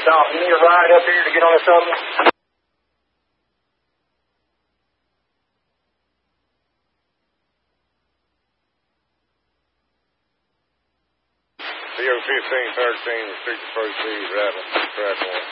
Tom, you need a ride up here to get on this other one? CO 1513, restricted first speed, rattling, track 1.